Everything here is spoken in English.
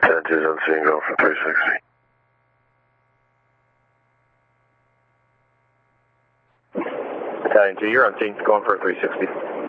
10-2's on scene, go for 360. Battalion 2, you're on scene, going for 360.